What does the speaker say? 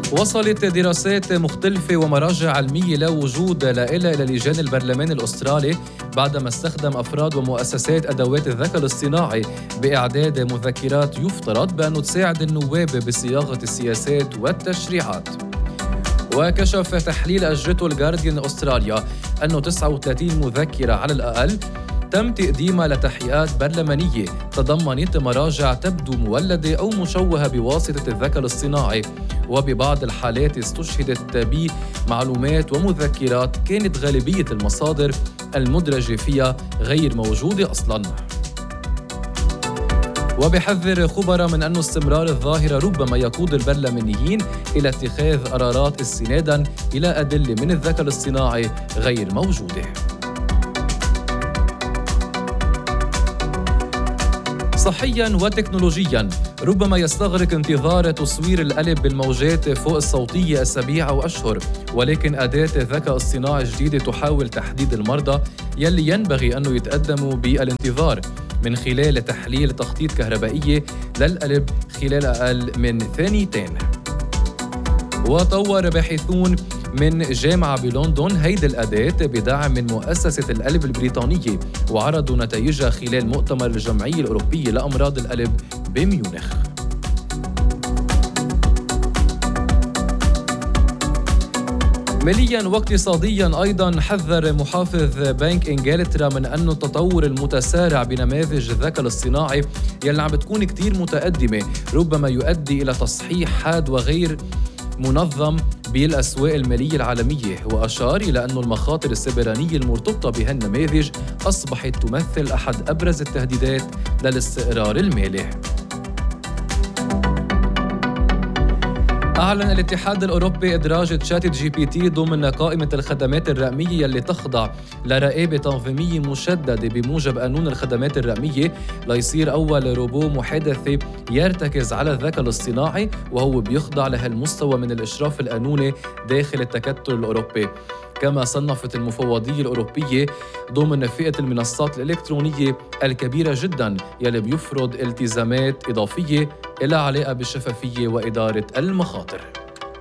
وصلت دراسات مختلفة ومراجع علمية لا وجود لها إلى لجان البرلمان الأسترالي بعدما استخدم أفراد ومؤسسات أدوات الذكاء الاصطناعي بإعداد مذكرات يفترض بأن تساعد النواب بصياغة السياسات والتشريعات. وكشف تحليل أجرته الجارديان أستراليا أنه 39 مذكرة على الأقل تم تقديمها لتحقيقات برلمانية تضمنت مراجع تبدو مولدة أو مشوهة بواسطة الذكاء الاصطناعي، وببعض الحالات استشهدت بمعلومات ومذكرات كانت غالبية المصادر المدرجة فيها غير موجودة أصلاً. وبحذر خبراء من أن استمرار الظاهرة ربما يقود البرلمانيين إلى اتخاذ قرارات استناداً إلى أدلة من الذكاء الاصطناعي غير موجودة. صحياً وتكنولوجياً، ربما يستغرق انتظار تصوير القلب بالموجات فوق الصوتية أسابيع أو أشهر، ولكن أداة ذكاء اصطناعي جديدة تحاول تحديد المرضى يلي ينبغي أنه يتقدموا بالانتظار من خلال تحليل تخطيط كهربائية للقلب خلال أقل من ثانيتين. وطور باحثون من جامعة بلندن هيدي الأداة بدعم من مؤسسة القلب البريطانية، وعرضوا نتائجها خلال مؤتمر الجمعية الأوروبية لأمراض القلب بميونخ. مالياً واقتصادياً أيضاً، حذر محافظ بنك إنجلترا من أن التطور المتسارع بنماذج الذكاء الاصطناعي يلي عم بتكون كتير متقدمة ربما يؤدي إلى تصحيح حاد وغير منظم بالأسواق المالية العالمية، وأشار إلى أن المخاطر السيبرانية المرتبطة بهالنماذج أصبحت تمثل أحد أبرز التهديدات للاستقرار المالي. أعلن الاتحاد الأوروبي إدراج تشات جي بي تي ضمن قائمة الخدمات الرقمية يلي تخضع لرقابة تنظيمية مشددة بموجب قانون الخدمات الرقمية، ليصير أول روبو محادثي يرتكز على الذكاء الاصطناعي وهو بيخضع لهالمستوى من الإشراف القانوني داخل التكتل الأوروبي. كما صنفت المفوضية الأوروبية ضمن فئة المنصات الإلكترونية الكبيرة جداً يلي بيفرض التزامات إضافية إلى علاقة بالشفافية وإدارة المخاطر.